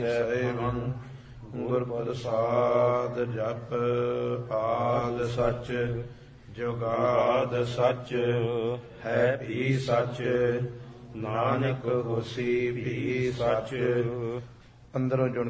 ਸੇਵੰ ਗੁਰ ਪ੍ਰਸਾਦ ਜਪ ਆਦ ਸਚ ਜੁਗਾਦ ਸਚ ਹੈ ਵੀ ਸਚ ਨਾਨਕ ਹੋਸੀ ਵੀ ਸਚ। ਅੰਦਰੋਂ ਜੁਣ